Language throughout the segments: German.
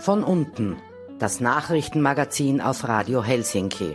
Von unten, das Nachrichtenmagazin auf Radio Helsinki.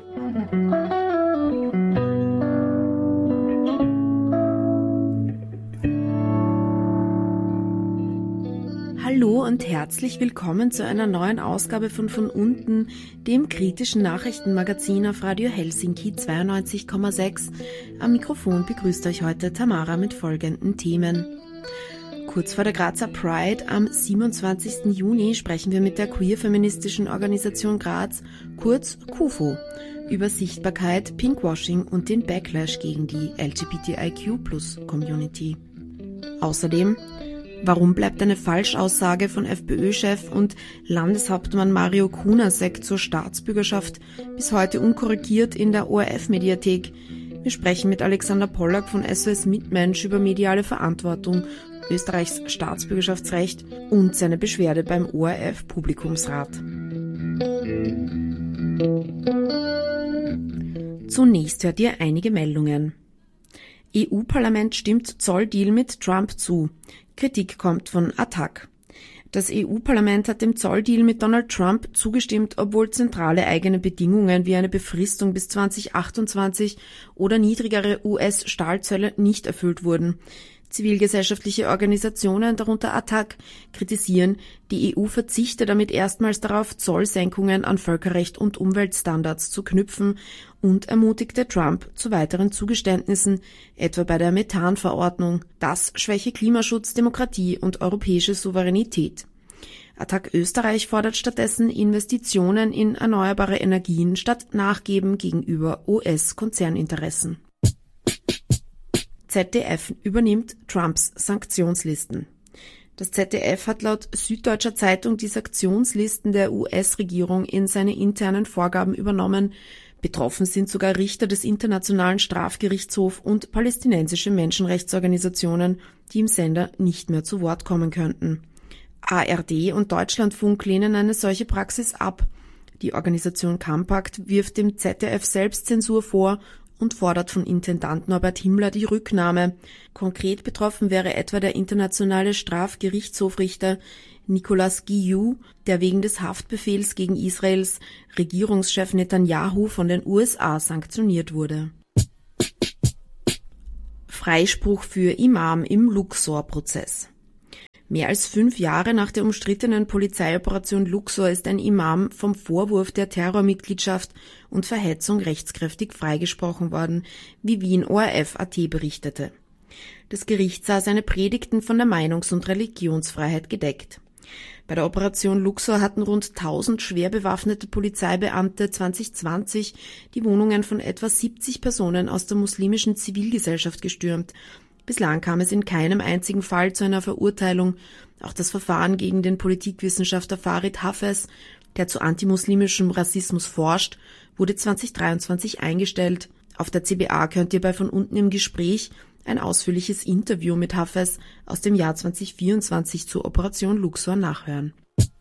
Hallo und herzlich willkommen zu einer neuen Ausgabe von unten, dem kritischen Nachrichtenmagazin auf Radio Helsinki 92,6. Am Mikrofon begrüßt euch heute Tamara mit folgenden Themen. Kurz vor der Grazer Pride am 27. Juni sprechen wir mit der queer-feministischen Organisation Graz, kurz QFO, über Sichtbarkeit, Pinkwashing und den Backlash gegen die LGBTIQ+-Community. Außerdem: Warum bleibt eine Falschaussage von FPÖ-Chef und Landeshauptmann Mario Kunasek zur Staatsbürgerschaft bis heute unkorrigiert in der ORF-Mediathek? Wir sprechen mit Alexander Pollack von SOS Mitmensch über mediale Verantwortung, Österreichs Staatsbürgerschaftsrecht und seine Beschwerde beim ORF-Publikumsrat. Zunächst hört ihr einige Meldungen. EU-Parlament stimmt Zolldeal mit Trump zu. Kritik kommt von Attac. Das EU-Parlament hat dem Zolldeal mit Donald Trump zugestimmt, obwohl zentrale eigene Bedingungen wie eine Befristung bis 2028 oder niedrigere US-Stahlzölle nicht erfüllt wurden. Zivilgesellschaftliche Organisationen, darunter Attac, kritisieren, die EU verzichte damit erstmals darauf, Zollsenkungen an Völkerrecht und Umweltstandards zu knüpfen und ermutigte Trump zu weiteren Zugeständnissen, etwa bei der Methanverordnung. Das schwäche Klimaschutz, Demokratie und europäische Souveränität. Attac Österreich fordert stattdessen Investitionen in erneuerbare Energien statt Nachgeben gegenüber US-Konzerninteressen. ZDF übernimmt Trumps Sanktionslisten. Das ZDF hat laut Süddeutscher Zeitung die Sanktionslisten der US-Regierung in seine internen Vorgaben übernommen. Betroffen sind sogar Richter des Internationalen Strafgerichtshofs und palästinensische Menschenrechtsorganisationen, die im Sender nicht mehr zu Wort kommen könnten. ARD und Deutschlandfunk lehnen eine solche Praxis ab. Die Organisation Campact wirft dem ZDF Selbstzensur vor und fordert von Intendant Norbert Himmler die Rücknahme. Konkret betroffen wäre etwa der internationale Strafgerichtshofrichter Nicolas Guillou, der wegen des Haftbefehls gegen Israels Regierungschef Netanyahu von den USA sanktioniert wurde. Freispruch für Imam im Luxor-Prozess. Mehr als 5 Jahre nach der umstrittenen Polizeioperation Luxor ist ein Imam vom Vorwurf der Terrormitgliedschaft und Verhetzung rechtskräftig freigesprochen worden, wie Wien ORF.at berichtete. Das Gericht sah seine Predigten von der Meinungs- und Religionsfreiheit gedeckt. Bei der Operation Luxor hatten rund 1000 schwer bewaffnete Polizeibeamte 2020 die Wohnungen von etwa 70 Personen aus der muslimischen Zivilgesellschaft gestürmt. Bislang kam es in keinem einzigen Fall zu einer Verurteilung. Auch das Verfahren gegen den Politikwissenschaftler Farid Hafez, der zu antimuslimischem Rassismus forscht, wurde 2023 eingestellt. Auf der CBA könnt ihr bei Von unten im Gespräch ein ausführliches Interview mit Hafez aus dem Jahr 2024 zur Operation Luxor nachhören.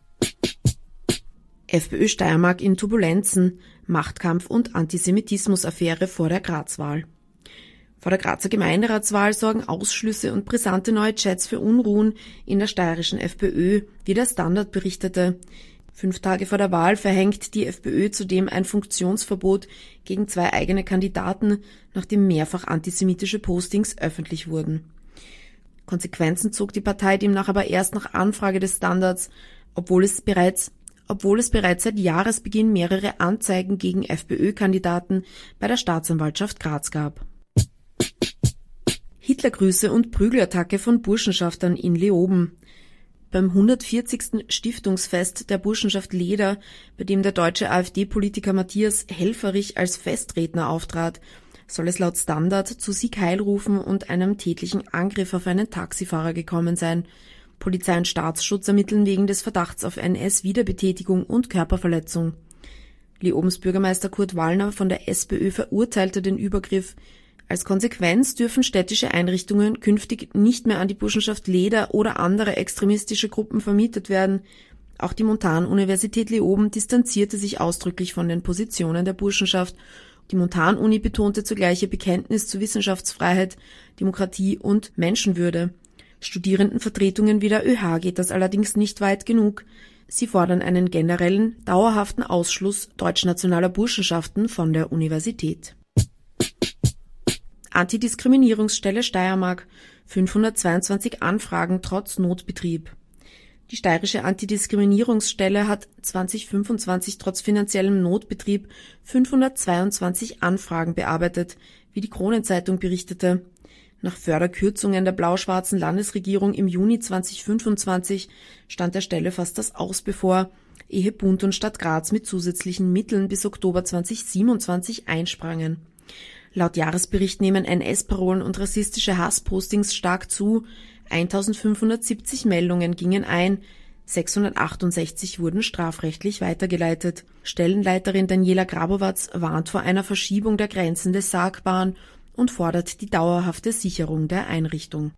FPÖ Steiermark in Turbulenzen, Machtkampf und Antisemitismusaffäre vor der Grazwahl. Vor der Grazer Gemeinderatswahl sorgen Ausschlüsse und brisante neue Chats für Unruhen in der steirischen FPÖ, wie der Standard berichtete. 5 Tage vor der Wahl verhängt die FPÖ zudem ein Funktionsverbot gegen 2 eigene Kandidaten, nachdem mehrfach antisemitische Postings öffentlich wurden. Konsequenzen zog die Partei demnach aber erst nach Anfrage des Standards, obwohl es bereits seit Jahresbeginn mehrere Anzeigen gegen FPÖ-Kandidaten bei der Staatsanwaltschaft Graz gab. Hitlergrüße und Prügelattacke von Burschenschaftern in Leoben. Beim 140. Stiftungsfest der Burschenschaft Leder, bei dem der deutsche AfD-Politiker Matthias Helfferich als Festredner auftrat, soll es laut Standard zu Sieg Heil rufen und einem tätlichen Angriff auf einen Taxifahrer gekommen sein. Polizei und Staatsschutz ermitteln wegen des Verdachts auf NS-Wiederbetätigung und Körperverletzung. Leobens Bürgermeister Kurt Wallner von der SPÖ verurteilte den Übergriff. Als Konsequenz dürfen städtische Einrichtungen künftig nicht mehr an die Burschenschaft Leder oder andere extremistische Gruppen vermietet werden. Auch die Montanuniversität Leoben distanzierte sich ausdrücklich von den Positionen der Burschenschaft. Die Montanuni betonte zugleich ihr Bekenntnis zu Wissenschaftsfreiheit, Demokratie und Menschenwürde. Studierendenvertretungen wie der ÖH geht das allerdings nicht weit genug. Sie fordern einen generellen, dauerhaften Ausschluss deutschnationaler Burschenschaften von der Universität. Antidiskriminierungsstelle Steiermark. 522 Anfragen trotz Notbetrieb. Die steirische Antidiskriminierungsstelle hat 2025 trotz finanziellem Notbetrieb 522 Anfragen bearbeitet, wie die Kronenzeitung berichtete. Nach Förderkürzungen der blau-schwarzen Landesregierung im Juni 2025 stand der Stelle fast das Aus bevor, ehe Bund und Stadt Graz mit zusätzlichen Mitteln bis Oktober 2027 einsprangen. Laut Jahresbericht nehmen NS-Parolen und rassistische Hasspostings stark zu. 1570 Meldungen gingen ein, 668 wurden strafrechtlich weitergeleitet. Stellenleiterin Daniela Grabowatz warnt vor einer Verschiebung der Grenzen des Sagbaren und fordert die dauerhafte Sicherung der Einrichtung.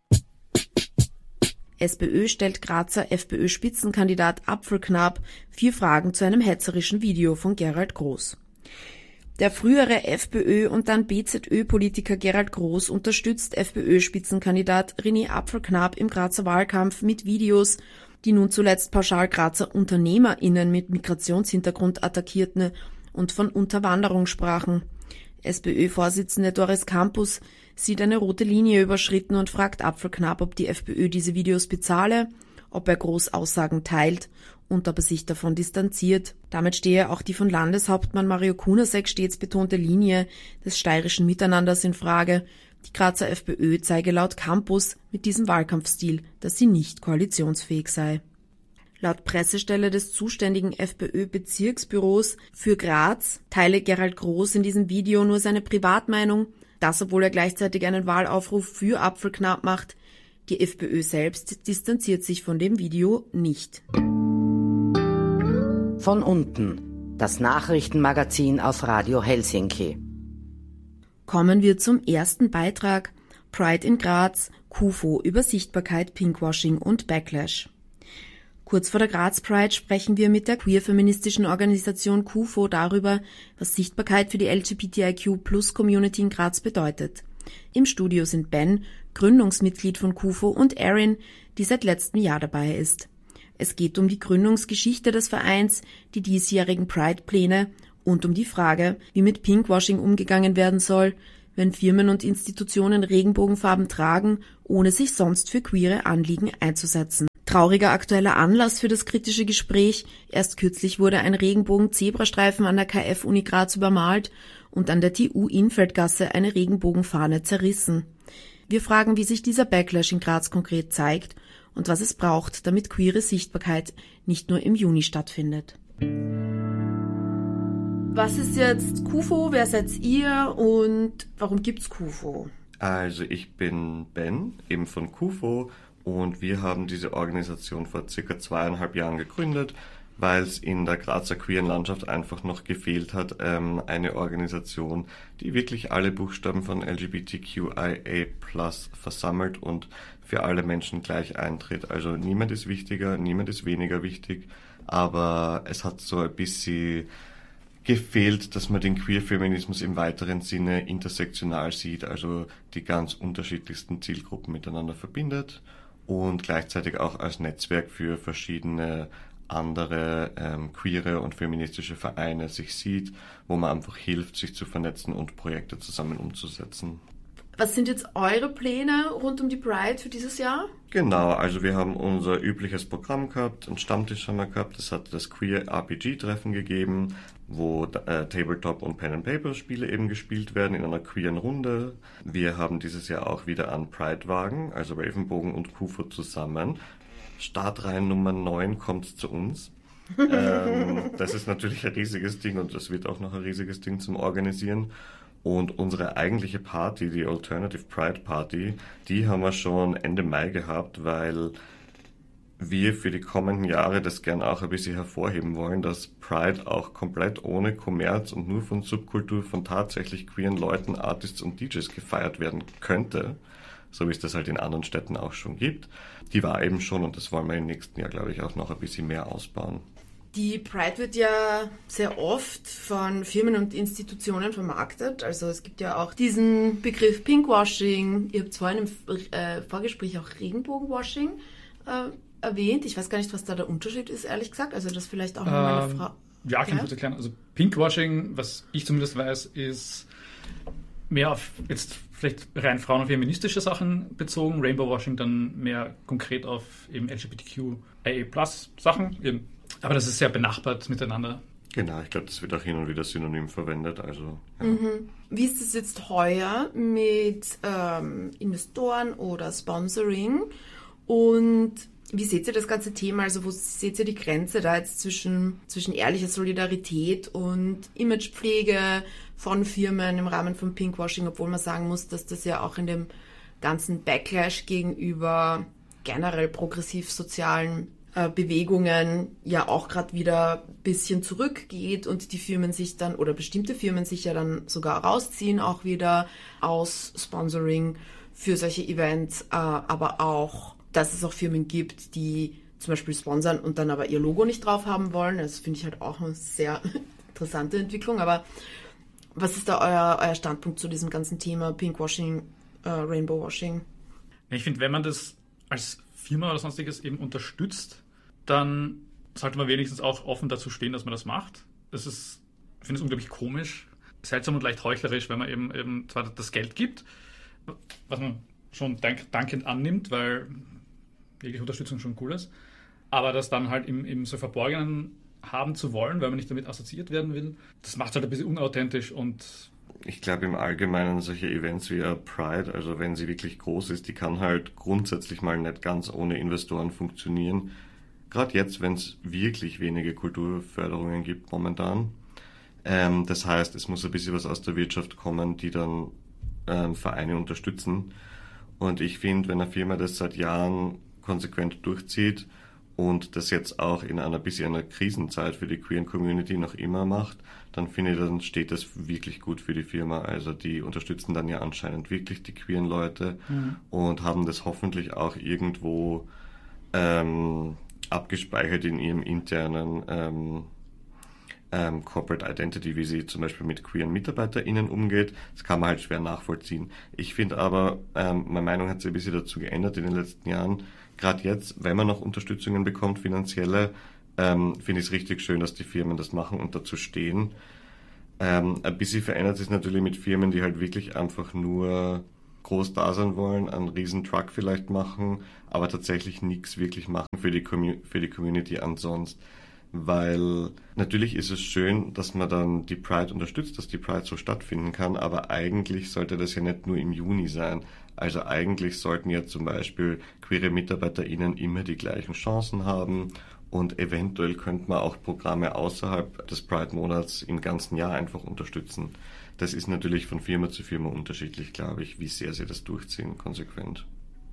SPÖ stellt Grazer FPÖ-Spitzenkandidat Apfelknapp 4 Fragen zu einem hetzerischen Video von Gerald Groß. Der frühere FPÖ- und dann BZÖ-Politiker Gerald Groß unterstützt FPÖ-Spitzenkandidat René Apfelknapp im Grazer Wahlkampf mit Videos, die nun zuletzt pauschal Grazer UnternehmerInnen mit Migrationshintergrund attackierten und von Unterwanderung sprachen. SPÖ-Vorsitzende Doris Campus sieht eine rote Linie überschritten und fragt Apfelknapp, ob die FPÖ diese Videos bezahle, ob er Groß Aussagen teilt und ob er sich davon distanziert. Damit stehe auch die von Landeshauptmann Mario Kunasek stets betonte Linie des steirischen Miteinanders in Frage. Die Grazer FPÖ zeige laut Campus mit diesem Wahlkampfstil, dass sie nicht koalitionsfähig sei. Laut Pressestelle des zuständigen FPÖ-Bezirksbüros für Graz teile Gerald Groß in diesem Video nur seine Privatmeinung, das obwohl er gleichzeitig einen Wahlaufruf für Apfelknapp macht. Die FPÖ selbst distanziert sich von dem Video nicht. Von unten. Das Nachrichtenmagazin auf Radio Helsinki. Kommen wir zum ersten Beitrag. Pride in Graz, KUFO über Sichtbarkeit, Pinkwashing und Backlash. Kurz vor der Graz Pride sprechen wir mit der queer-feministischen Organisation KUFO darüber, was Sichtbarkeit für die LGBTIQ-Plus-Community in Graz bedeutet. Im Studio sind Ben, Gründungsmitglied von KUFO, und Erin, die seit letztem Jahr dabei ist. Es geht um die Gründungsgeschichte des Vereins, die diesjährigen Pride-Pläne und um die Frage, wie mit Pinkwashing umgegangen werden soll, wenn Firmen und Institutionen Regenbogenfarben tragen, ohne sich sonst für queere Anliegen einzusetzen. Trauriger aktueller Anlass für das kritische Gespräch: Erst kürzlich wurde ein Regenbogen-Zebrastreifen an der KF-Uni Graz übermalt und an der TU-Infeldgasse eine Regenbogenfahne zerrissen. Wir fragen, wie sich dieser Backlash in Graz konkret zeigt und was es braucht, damit queere Sichtbarkeit nicht nur im Juni stattfindet. Was ist jetzt KUFO? Wer seid ihr und warum gibt's KUFO? Also ich bin Ben, eben von KUFO, und wir haben diese Organisation vor circa 2,5 Jahren gegründet, weil es in der Grazer queeren Landschaft einfach noch gefehlt hat, eine Organisation, die wirklich alle Buchstaben von LGBTQIA+ versammelt und für alle Menschen gleich eintritt. Also niemand ist wichtiger, niemand ist weniger wichtig, aber es hat so ein bisschen gefehlt, dass man den Queer-Feminismus im weiteren Sinne intersektional sieht, also die ganz unterschiedlichsten Zielgruppen miteinander verbindet und gleichzeitig auch als Netzwerk für verschiedene andere queere und feministische Vereine sich sieht, wo man einfach hilft, sich zu vernetzen und Projekte zusammen umzusetzen. Was sind jetzt eure Pläne rund um die Pride für dieses Jahr? Genau, also wir haben unser übliches Programm gehabt, einen Stammtisch haben wir gehabt, es hat das Queer RPG-Treffen gegeben, wo Tabletop- und Pen-and-Paper-Spiele eben gespielt werden in einer queeren Runde. Wir haben dieses Jahr auch wieder einen Pride-Wagen, also Ravenbogen und KUFO zusammen. Startreihen Nummer 9 kommt zu uns. Das ist natürlich ein riesiges Ding und das wird auch noch ein riesiges Ding zum Organisieren. Und unsere eigentliche Party, die Alternative Pride Party, die haben wir schon Ende Mai gehabt, weil wir für die kommenden Jahre das gern auch ein bisschen hervorheben wollen, dass Pride auch komplett ohne Kommerz und nur von Subkultur von tatsächlich queeren Leuten, Artists und DJs gefeiert werden könnte, so wie es das halt in anderen Städten auch schon gibt. Die war eben schon und das wollen wir im nächsten Jahr, glaube ich, auch noch ein bisschen mehr ausbauen. Die Pride wird ja sehr oft von Firmen und Institutionen vermarktet. Also es gibt ja auch diesen Begriff Pinkwashing. Ihr habt vorhin im Vorgespräch auch Regenbogenwashing erwähnt. Ich weiß gar nicht, was da der Unterschied ist, ehrlich gesagt. Also das vielleicht auch noch meine Frage. Ja, kann ich kurz erklären. Also Pinkwashing, was ich zumindest weiß, ist mehr auf jetzt vielleicht rein frauen- und feministische Sachen bezogen. Rainbowwashing dann mehr konkret auf eben LGBTQIA+ Sachen. Aber das ist sehr benachbart miteinander. Genau, ich glaube, das wird auch hin und wieder synonym verwendet. Also, ja. Wie ist es jetzt heuer mit Investoren oder Sponsoring? Und wie seht ihr das ganze Thema? Also wo seht ihr die Grenze da jetzt zwischen ehrlicher Solidarität und Imagepflege von Firmen im Rahmen von Pinkwashing, obwohl man sagen muss, dass das ja auch in dem ganzen Backlash gegenüber generell progressiv-sozialen Bewegungen ja auch gerade wieder ein bisschen zurückgeht und die Firmen sich dann, oder bestimmte Firmen sich ja dann sogar rausziehen, auch wieder aus Sponsoring für solche Events, aber auch, dass es auch Firmen gibt, die zum Beispiel sponsern und dann aber ihr Logo nicht drauf haben wollen. Das finde ich halt auch eine sehr interessante Entwicklung. Aber was ist da euer Standpunkt zu diesem ganzen Thema Pinkwashing, Rainbowwashing? Ich finde, wenn man das als Firma oder sonstiges eben unterstützt, dann sollte man wenigstens auch offen dazu stehen, dass man das macht. Ich finde es unglaublich komisch, seltsam und leicht heuchlerisch, wenn man eben zwar das Geld gibt, was man schon dankend annimmt, weil jegliche Unterstützung schon cool ist, aber das dann halt im so Verborgenen haben zu wollen, weil man nicht damit assoziiert werden will, das macht es halt ein bisschen unauthentisch. Und ich glaube im Allgemeinen solche Events wie Pride, also wenn sie wirklich groß ist, die kann halt grundsätzlich mal nicht ganz ohne Investoren funktionieren. Gerade jetzt, wenn es wirklich wenige Kulturförderungen gibt momentan. Das heißt, es muss ein bisschen was aus der Wirtschaft kommen, die dann Vereine unterstützen. Und ich finde, wenn eine Firma das seit Jahren konsequent durchzieht und das jetzt auch in einer bisschen einer Krisenzeit für die queeren Community noch immer macht, dann finde ich, dann steht das wirklich gut für die Firma. Also die unterstützen dann ja anscheinend wirklich die queeren Leute und haben das hoffentlich auch irgendwo abgespeichert in ihrem internen Corporate Identity, wie sie zum Beispiel mit queeren MitarbeiterInnen umgeht. Das kann man halt schwer nachvollziehen. Ich finde aber, meine Meinung hat sich ein bisschen dazu geändert in den letzten Jahren. Gerade jetzt, wenn man noch Unterstützungen bekommt, finanzielle, finde ich es richtig schön, dass die Firmen das machen und dazu stehen. Ein bisschen verändert sich natürlich mit Firmen, die halt wirklich einfach nur groß da sein wollen, einen riesen Truck vielleicht machen, aber tatsächlich nichts wirklich machen für die Community ansonsten. Weil natürlich ist es schön, dass man dann die Pride unterstützt, dass die Pride so stattfinden kann, aber eigentlich sollte das ja nicht nur im Juni sein. Also eigentlich sollten ja zum Beispiel queere MitarbeiterInnen immer die gleichen Chancen haben und eventuell könnte man auch Programme außerhalb des Pride-Monats im ganzen Jahr einfach unterstützen. Das ist natürlich von Firma zu Firma unterschiedlich, glaube ich, wie sehr sie das durchziehen, konsequent.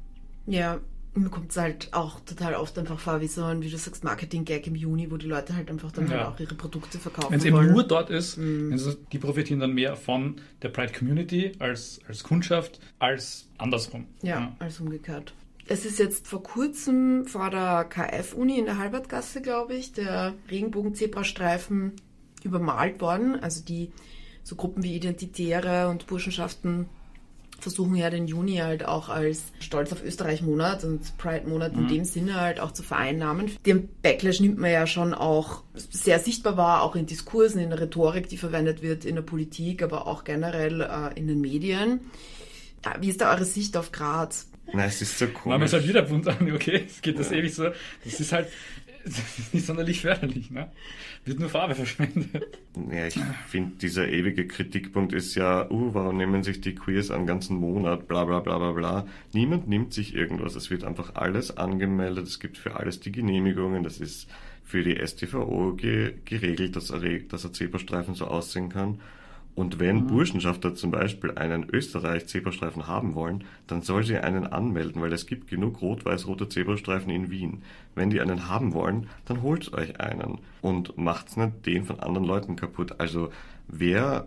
Ja, mir kommt es halt auch total oft einfach vor, wie so ein, wie du sagst, Marketing-Gag im Juni, wo die Leute halt einfach dann halt auch ihre Produkte verkaufen wenn es eben nur dort ist, also die profitieren dann mehr von der Pride-Community als Kundschaft, als andersrum. Ja, als umgekehrt. Es ist jetzt vor kurzem vor der KF-Uni in der Halbertgasse, glaube ich, der Regenbogen-Zebrastreifen übermalt worden. Also die so Gruppen wie Identitäre und Burschenschaften versuchen ja den Juni halt auch als Stolz auf Österreich-Monat und Pride-Monat in dem Sinne halt auch zu vereinnahmen. Den Backlash nimmt man ja schon auch sehr sichtbar wahr, auch in Diskursen, in der Rhetorik, die verwendet wird, in der Politik, aber auch generell in den Medien. Ja, wie ist da eure Sicht auf Graz? Nein, es ist so komisch. Man ist halt wieder bunt an, okay, es geht das ewig so, das ist nicht sonderlich förderlich, ne? Wird nur Farbe verschwendet. Ja, ich finde, dieser ewige Kritikpunkt ist ja, warum nehmen sich die Queers einen ganzen Monat, bla bla bla bla bla. Niemand nimmt sich irgendwas, es wird einfach alles angemeldet, es gibt für alles die Genehmigungen, das ist für die StVO geregelt, dass ein Zebrastreifen so aussehen kann. Und wenn Burschenschafter zum Beispiel einen Österreich-Zebrastreifen haben wollen, dann soll sie einen anmelden, weil es gibt genug rot-weiß-rote Zebrastreifen in Wien. Wenn die einen haben wollen, dann holt euch einen und macht's nicht den von anderen Leuten kaputt. Also wer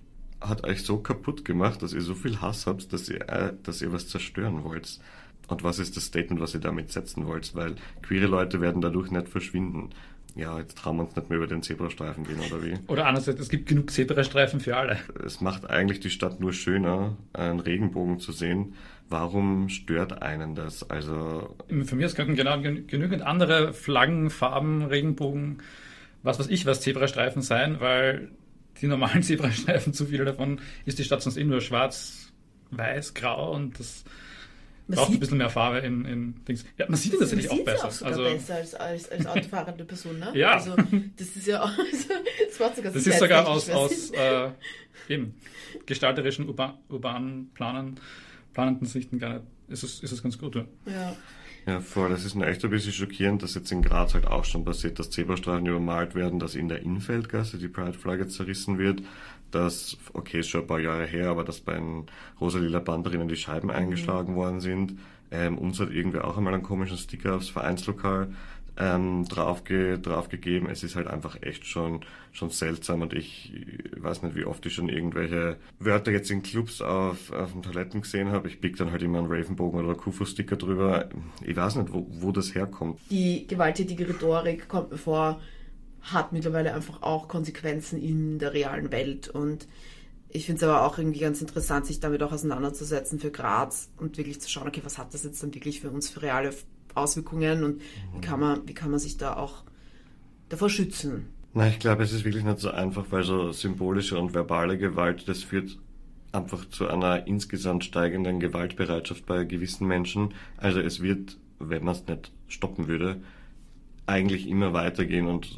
hat euch so kaputt gemacht, dass ihr so viel Hass habt, dass ihr was zerstören wollt? Und was ist das Statement, was ihr damit setzen wollt? Weil queere Leute werden dadurch nicht verschwinden. ja, jetzt trauen wir uns nicht mehr über den Zebrastreifen gehen, oder wie? Oder andererseits, es gibt genug Zebrastreifen für alle. Es macht eigentlich die Stadt nur schöner, einen Regenbogen zu sehen. Warum stört einen das? Also Für mich könnten genau genügend andere Flaggen, Farben, Regenbogen, was Zebrastreifen sein, weil die normalen Zebrastreifen, zu viele davon, ist die Stadt sonst nur schwarz, weiß, grau und das braucht ein bisschen mehr Farbe in Dings. Ja, man sieht das tatsächlich auch besser. Auch sogar besser als autofahrende Person, ne? Ja. Also, das ist ja auch, das macht sogar das ist sogar aus eben gestalterischen, urbanen planenden Sichten gar nicht, ist es ganz gut. Ja. Ja, voll. Das ist nur echt ein bisschen schockierend, dass jetzt in Graz halt auch schon passiert, dass Zebrastreifen übermalt werden, dass in der Innfeldgasse die Pride-Flagge zerrissen wird, dass, okay, ist schon ein paar Jahre her, aber dass bei den rosa-lila Banderinnen die Scheiben eingeschlagen worden sind. Uns hat irgendwie auch einmal einen komischen Sticker aufs Vereinslokal draufgegeben. Es ist halt einfach echt schon seltsam und ich weiß nicht, wie oft ich schon irgendwelche Wörter jetzt in Clubs auf den Toiletten gesehen habe. Ich pick dann halt immer einen Ravenbogen oder Kufo-Sticker drüber. Ich weiß nicht, wo das herkommt. Die gewalttätige Rhetorik, kommt mir vor, hat mittlerweile einfach auch Konsequenzen in der realen Welt und ich finde es aber auch irgendwie ganz interessant, sich damit auch auseinanderzusetzen für Graz und wirklich zu schauen, okay, was hat das jetzt dann wirklich für uns für reale Auswirkungen und wie kann man sich da auch davor schützen? Na, ich glaube, es ist wirklich nicht so einfach, weil so symbolische und verbale Gewalt, das führt einfach zu einer insgesamt steigenden Gewaltbereitschaft bei gewissen Menschen. Also es wird, wenn man es nicht stoppen würde, eigentlich immer weitergehen und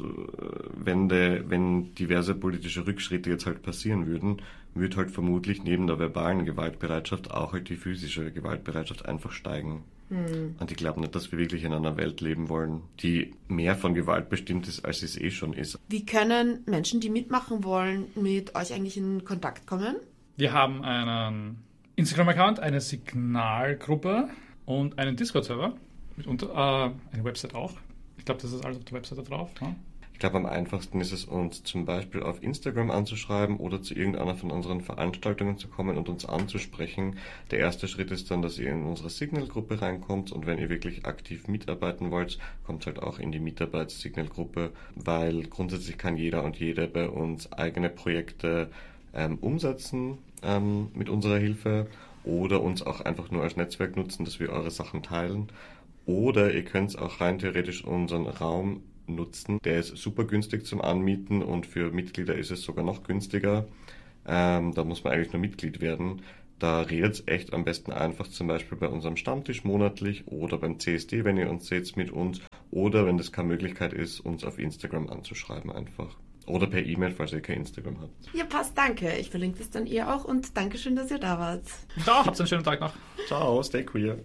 wenn diverse politische Rückschritte jetzt halt passieren würden, würde halt vermutlich neben der verbalen Gewaltbereitschaft auch halt die physische Gewaltbereitschaft einfach steigen. Und ich glaube nicht, dass wir wirklich in einer Welt leben wollen, die mehr von Gewalt bestimmt ist, als es schon ist. Wie können Menschen, die mitmachen wollen, mit euch eigentlich in Kontakt kommen? Wir haben einen Instagram-Account, eine Signalgruppe und einen Discord-Server, mitunter eine Website auch. Ich glaube, das ist alles auf der Webseite drauf. Ne? Ich glaube, am einfachsten ist es, uns zum Beispiel auf Instagram anzuschreiben oder zu irgendeiner von unseren Veranstaltungen zu kommen und uns anzusprechen. Der erste Schritt ist dann, dass ihr in unsere Signal-Gruppe reinkommt und wenn ihr wirklich aktiv mitarbeiten wollt, kommt halt auch in die Mitarbeits-Signal-Gruppe, weil grundsätzlich kann jeder und jede bei uns eigene Projekte umsetzen mit unserer Hilfe oder uns auch einfach nur als Netzwerk nutzen, dass wir eure Sachen teilen. Oder ihr könnt auch rein theoretisch unseren Raum nutzen. Der ist super günstig zum Anmieten und für Mitglieder ist es sogar noch günstiger. Da muss man eigentlich nur Mitglied werden. Da redet echt am besten einfach zum Beispiel bei unserem Stammtisch monatlich oder beim CSD, wenn ihr uns seht, mit uns. Oder wenn das keine Möglichkeit ist, uns auf Instagram anzuschreiben einfach. Oder per E-Mail, falls ihr kein Instagram habt. Ja, passt, danke. Ich verlinke das dann ihr auch und Dankeschön, dass ihr da wart. Ciao, habt einen schönen Tag noch. Ciao, stay queer.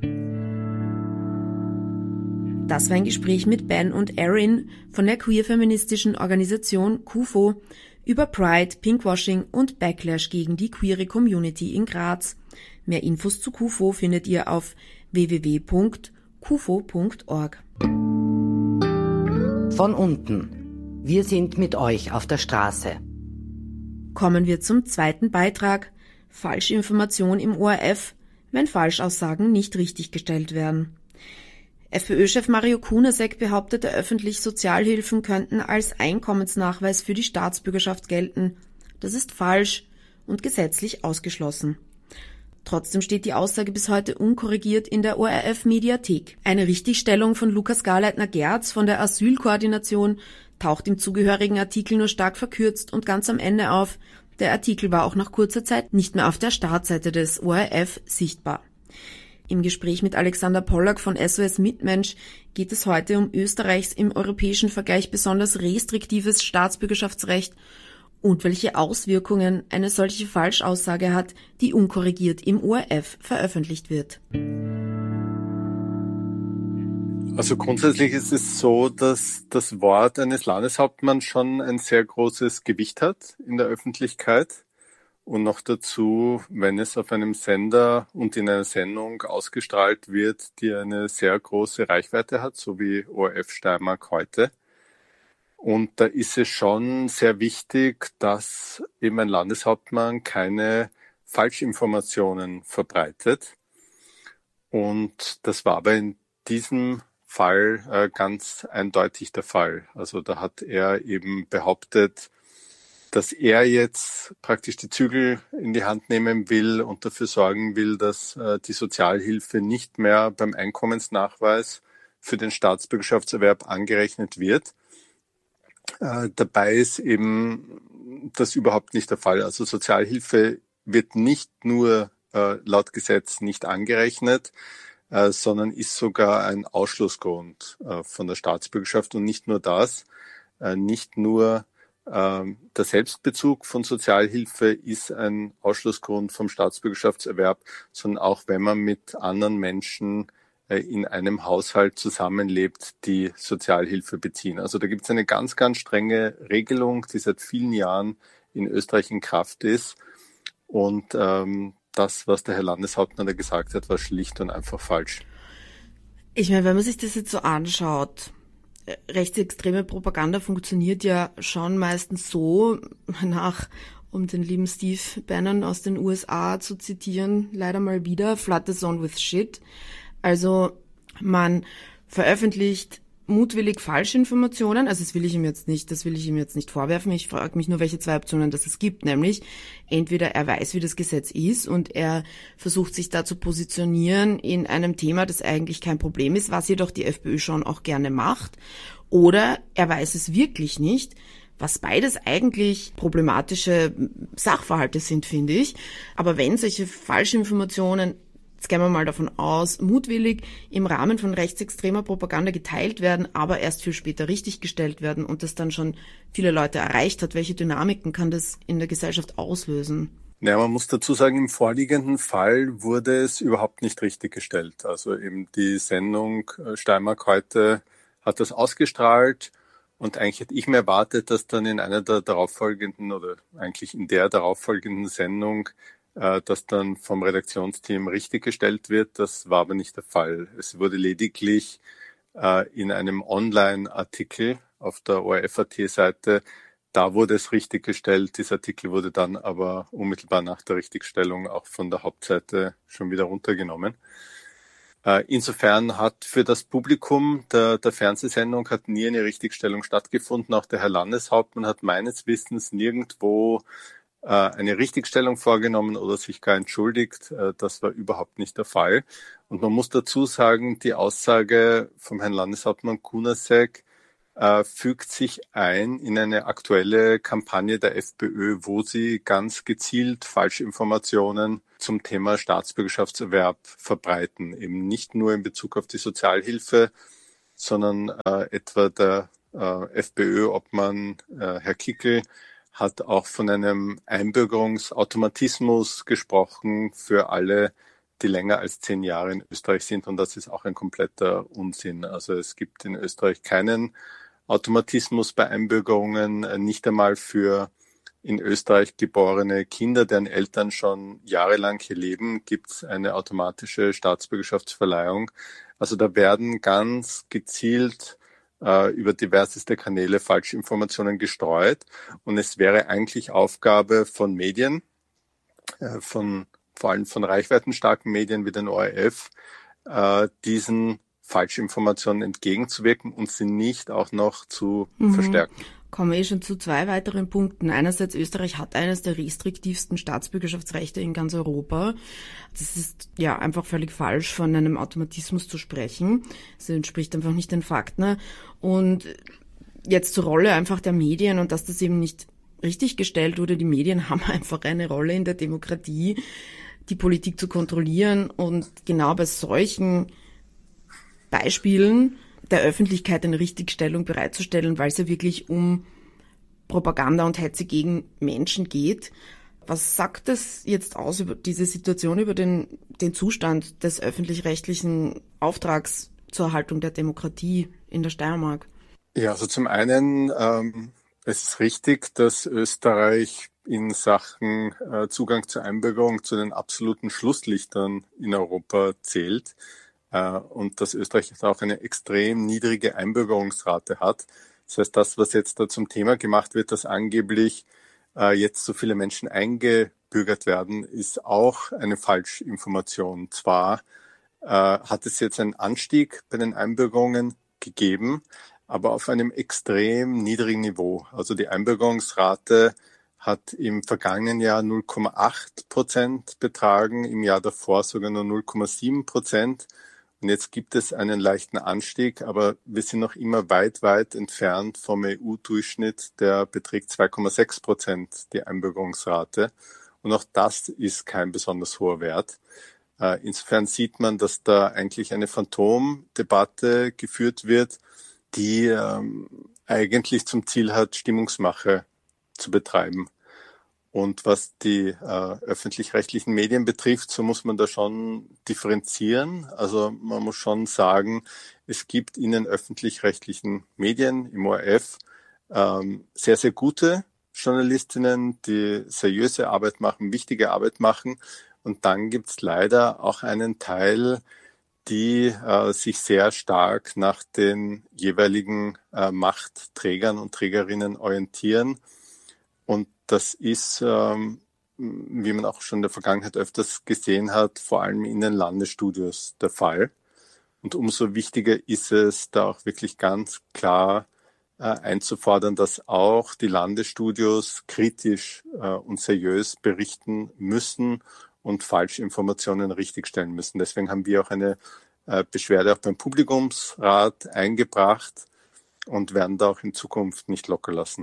Das war ein Gespräch mit Ben und Erin von der queer-feministischen Organisation KUFO über Pride, Pinkwashing und Backlash gegen die queere Community in Graz. Mehr Infos zu KUFO findet ihr auf www.kufo.org. Von unten. Wir sind mit euch auf der Straße. Kommen wir zum zweiten Beitrag. Falschinformation im ORF, wenn Falschaussagen nicht richtiggestellt werden. FPÖ-Chef Mario Kunasek behauptete öffentlich, Sozialhilfen könnten als Einkommensnachweis für die Staatsbürgerschaft gelten. Das ist falsch und gesetzlich ausgeschlossen. Trotzdem steht die Aussage bis heute unkorrigiert in der ORF-Mediathek. Eine Richtigstellung von Lukas Garleitner-Gerz von der Asylkoordination taucht im zugehörigen Artikel nur stark verkürzt und ganz am Ende auf. Der Artikel war auch nach kurzer Zeit nicht mehr auf der Startseite des ORF sichtbar. Im Gespräch mit Alexander Pollack von SOS Mitmensch geht es heute um Österreichs im europäischen Vergleich besonders restriktives Staatsbürgerschaftsrecht und welche Auswirkungen eine solche Falschaussage hat, die unkorrigiert im ORF veröffentlicht wird. Also grundsätzlich ist es so, dass das Wort eines Landeshauptmanns schon ein sehr großes Gewicht hat in der Öffentlichkeit. Und noch dazu, wenn es auf einem Sender und in einer Sendung ausgestrahlt wird, die eine sehr große Reichweite hat, so wie ORF Steiermark heute. Und da ist es schon sehr wichtig, dass eben ein Landeshauptmann keine Falschinformationen verbreitet. Und das war aber in diesem Fall ganz eindeutig der Fall. Also da hat er eben behauptet, dass er jetzt praktisch die Zügel in die Hand nehmen will und dafür sorgen will, dass die Sozialhilfe nicht mehr beim Einkommensnachweis für den Staatsbürgerschaftserwerb angerechnet wird. Dabei ist eben das überhaupt nicht der Fall. Also Sozialhilfe wird nicht nur laut Gesetz nicht angerechnet, sondern ist sogar ein Ausschlussgrund von der Staatsbürgerschaft. Und nicht nur das, nicht nur der Selbstbezug von Sozialhilfe ist ein Ausschlussgrund vom Staatsbürgerschaftserwerb, sondern auch wenn man mit anderen Menschen in einem Haushalt zusammenlebt, die Sozialhilfe beziehen. Also da gibt es eine ganz, ganz strenge Regelung, die seit vielen Jahren in Österreich in Kraft ist. Und das, was der Herr Landeshauptmann da gesagt hat, war schlicht und einfach falsch. Ich meine, wenn man sich das jetzt so anschaut, rechtsextreme Propaganda funktioniert ja schon meistens so, um den lieben Steve Bannon aus den USA zu zitieren, leider mal wieder, flood the zone with shit. Also man veröffentlicht mutwillig Falschinformationen, also das will ich ihm jetzt nicht vorwerfen, ich frage mich nur, welche zwei Optionen das es gibt, nämlich entweder er weiß, wie das Gesetz ist und er versucht sich da zu positionieren in einem Thema, das eigentlich kein Problem ist, was jedoch die FPÖ schon auch gerne macht, oder er weiß es wirklich nicht, was beides eigentlich problematische Sachverhalte sind, finde ich, aber wenn solche Falschinformationen, jetzt gehen wir mal davon aus, mutwillig im Rahmen von rechtsextremer Propaganda geteilt werden, aber erst viel später richtiggestellt werden und das dann schon viele Leute erreicht hat. Welche Dynamiken kann das in der Gesellschaft auslösen? Ja, man muss dazu sagen, im vorliegenden Fall wurde es überhaupt nicht richtiggestellt. Also eben die Sendung Steiermark heute hat das ausgestrahlt und eigentlich hätte ich mir erwartet, dass dann in einer der darauffolgenden oder eigentlich in der darauffolgenden Sendung das dann vom Redaktionsteam richtiggestellt wird. Das war aber nicht der Fall. Es wurde lediglich in einem Online-Artikel auf der ORF.at-Seite, da wurde es richtiggestellt. Dieser Artikel wurde dann aber unmittelbar nach der Richtigstellung auch von der Hauptseite schon wieder runtergenommen. Insofern hat für das Publikum der Fernsehsendung hat nie eine Richtigstellung stattgefunden. Auch der Herr Landeshauptmann hat meines Wissens nirgendwo eine Richtigstellung vorgenommen oder sich gar entschuldigt. Das war überhaupt nicht der Fall. Und man muss dazu sagen, die Aussage vom Herrn Landeshauptmann Kunasek fügt sich ein in eine aktuelle Kampagne der FPÖ, wo sie ganz gezielt Falschinformationen zum Thema Staatsbürgerschaftserwerb verbreiten. Eben nicht nur in Bezug auf die Sozialhilfe, sondern etwa der FPÖ-Obmann Herr Kickl hat auch von einem Einbürgerungsautomatismus gesprochen für alle, die länger als 10 Jahre in Österreich sind. Und das ist auch ein kompletter Unsinn. Also es gibt in Österreich keinen Automatismus bei Einbürgerungen, nicht einmal für in Österreich geborene Kinder, deren Eltern schon jahrelang hier leben, gibt es eine automatische Staatsbürgerschaftsverleihung. Also da werden ganz gezielt über diverseste Kanäle Falschinformationen gestreut. Und es wäre eigentlich Aufgabe von Medien, vor allem von reichweitenstarken Medien wie den ORF, diesen Falschinformationen entgegenzuwirken und sie nicht auch noch zu verstärken. Kommen wir schon zu 2 weiteren Punkten. Einerseits, Österreich hat eines der restriktivsten Staatsbürgerschaftsrechte in ganz Europa. Das ist ja einfach völlig falsch, von einem Automatismus zu sprechen. Das entspricht einfach nicht den Fakten. Und jetzt zur Rolle einfach der Medien und dass das eben nicht richtig gestellt wurde. Die Medien haben einfach eine Rolle in der Demokratie, die Politik zu kontrollieren und genau bei solchen Beispielen der Öffentlichkeit eine Richtigstellung bereitzustellen, weil es ja wirklich um Propaganda und Hetze gegen Menschen geht. Was sagt das jetzt aus über diese Situation, über den Zustand des öffentlich-rechtlichen Auftrags zur Erhaltung der Demokratie in der Steiermark? Ja, also zum einen, es ist richtig, dass Österreich in Sachen Zugang zur Einbürgerung zu den absoluten Schlusslichtern in Europa zählt. Und dass Österreich auch eine extrem niedrige Einbürgerungsrate hat. Das heißt, das, was jetzt da zum Thema gemacht wird, dass angeblich jetzt so viele Menschen eingebürgert werden, ist auch eine Falschinformation. Zwar hat es jetzt einen Anstieg bei den Einbürgerungen gegeben, aber auf einem extrem niedrigen Niveau. Also die Einbürgerungsrate hat im vergangenen Jahr 0,8% betragen, im Jahr davor sogar nur 0,7%. Und jetzt gibt es einen leichten Anstieg, aber wir sind noch immer weit, weit entfernt vom EU-Durchschnitt, der beträgt 2,6%, die Einbürgerungsrate. Und auch das ist kein besonders hoher Wert. Insofern sieht man, dass da eigentlich eine Phantomdebatte geführt wird, die eigentlich zum Ziel hat, Stimmungsmache zu betreiben. Und was die öffentlich-rechtlichen Medien betrifft, so muss man da schon differenzieren. Also man muss schon sagen, es gibt in den öffentlich-rechtlichen Medien im ORF sehr, sehr gute Journalistinnen, die seriöse Arbeit machen, wichtige Arbeit machen. Und dann gibt es leider auch einen Teil, die sich sehr stark nach den jeweiligen Machtträgern und Trägerinnen orientieren. Und das ist, wie man auch schon in der Vergangenheit öfters gesehen hat, vor allem in den Landesstudios der Fall. Und umso wichtiger ist es, da auch wirklich ganz klar einzufordern, dass auch die Landesstudios kritisch und seriös berichten müssen und Falschinformationen richtigstellen müssen. Deswegen haben wir auch eine Beschwerde auch beim Publikumsrat eingebracht und werden da auch in Zukunft nicht locker lassen.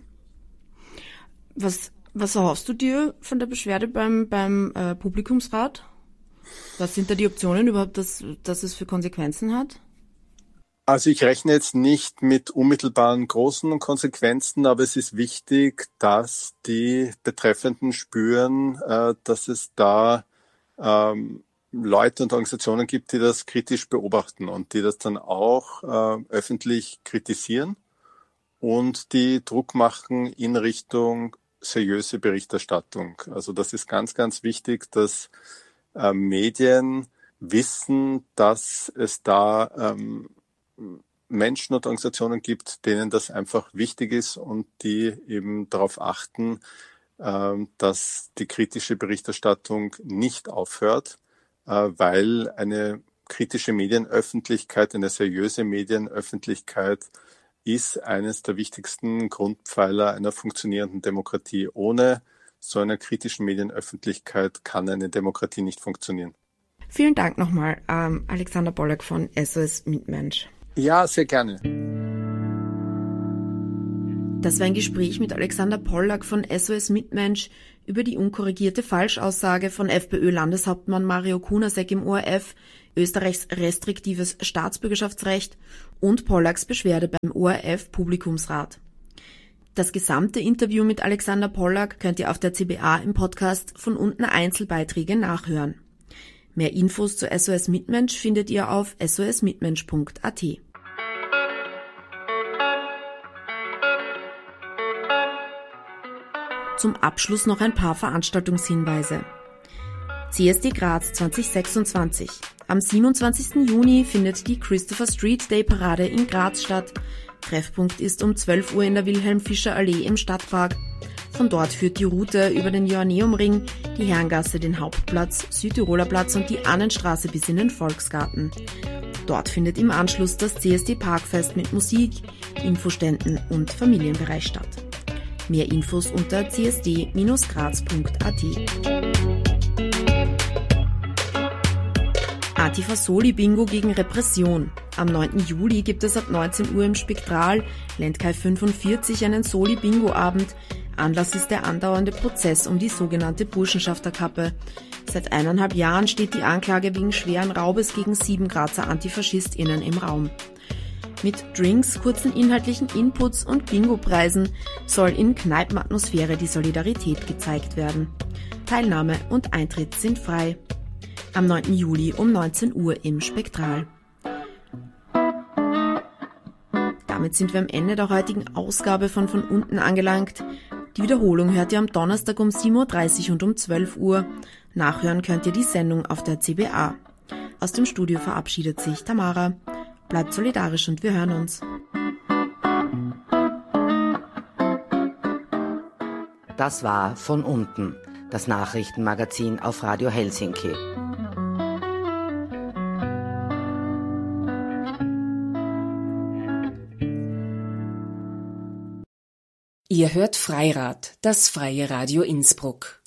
Was erhoffst du dir von der Beschwerde beim Publikumsrat? Was sind da die Optionen überhaupt, dass es für Konsequenzen hat? Also ich rechne jetzt nicht mit unmittelbaren großen Konsequenzen, aber es ist wichtig, dass die Betreffenden spüren, dass es da Leute und Organisationen gibt, die das kritisch beobachten und die das dann auch öffentlich kritisieren und die Druck machen in Richtung seriöse Berichterstattung. Also das ist ganz, ganz wichtig, dass Medien wissen, dass es da Menschen und Organisationen gibt, denen das einfach wichtig ist und die eben darauf achten, dass die kritische Berichterstattung nicht aufhört, weil eine kritische Medienöffentlichkeit, eine seriöse Medienöffentlichkeit ist eines der wichtigsten Grundpfeiler einer funktionierenden Demokratie. Ohne so einer kritischen Medienöffentlichkeit kann eine Demokratie nicht funktionieren. Vielen Dank nochmal, Alexander Pollack von SOS Mitmensch. Ja, sehr gerne. Das war ein Gespräch mit Alexander Pollack von SOS Mitmensch über die unkorrigierte Falschaussage von FPÖ-Landeshauptmann Mario Kunasek im ORF, Österreichs restriktives Staatsbürgerschaftsrecht und Pollacks Beschwerde beim ORF-Publikumsrat. Das gesamte Interview mit Alexander Pollack könnt ihr auf der CBA im Podcast von unten Einzelbeiträge nachhören. Mehr Infos zu SOS Mitmensch findet ihr auf sosmitmensch.at. Zum Abschluss noch ein paar Veranstaltungshinweise. CSD Graz 2026. Am 27. Juni findet die Christopher Street Day Parade in Graz statt. Treffpunkt ist um 12 Uhr in der Wilhelm-Fischer-Allee im Stadtpark. Von dort führt die Route über den Joanneumring, die Herrengasse, den Hauptplatz, Südtiroler Platz und die Annenstraße bis in den Volksgarten. Dort findet im Anschluss das CSD Parkfest mit Musik, Infoständen und Familienbereich statt. Mehr Infos unter csd-graz.at. Antifa-Soli-Bingo gegen Repression. Am 9. Juli gibt es ab 19 Uhr im Spektral Landkai 45 einen Soli-Bingo-Abend. Anlass ist der andauernde Prozess um die sogenannte Burschenschafterkappe. Seit 1,5 Jahren steht die Anklage wegen schweren Raubes gegen 7 Grazer AntifaschistInnen im Raum. Mit Drinks, kurzen inhaltlichen Inputs und Bingo-Preisen soll in Kneipenatmosphäre die Solidarität gezeigt werden. Teilnahme und Eintritt sind frei. Am 9. Juli um 19 Uhr im Spektral. Damit sind wir am Ende der heutigen Ausgabe von unten angelangt. Die Wiederholung hört ihr am Donnerstag um 7.30 Uhr und um 12 Uhr. Nachhören könnt ihr die Sendung auf der CBA. Aus dem Studio verabschiedet sich Tamara. Bleibt solidarisch und wir hören uns. Das war von unten, das Nachrichtenmagazin auf Radio Helsinki. Ihr hört Freirad, das Freie Radio Innsbruck.